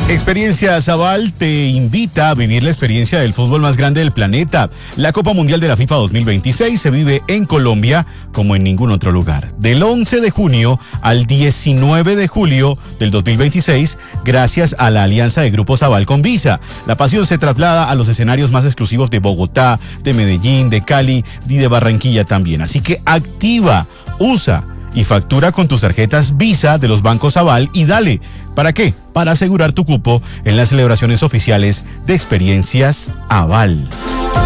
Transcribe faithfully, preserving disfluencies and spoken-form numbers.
Experiencias Aval te invita a vivir la experiencia del fútbol más grande del planeta. La Copa Mundial de la FIFA dos mil veintiséis se vive en Colombia como en ningún otro lugar. Del once de junio al diecinueve de julio del dos mil veintiséis, gracias a la alianza de Grupos Aval con Visa. La pasión se traslada a los escenarios más exclusivos de Bogotá, de Medellín, de Cali y de Barranquilla también. Así que activa, usa y factura con tus tarjetas Visa de los bancos Aval y dale. ¿Para qué? Para asegurar tu cupo en las celebraciones oficiales de Experiencias Aval.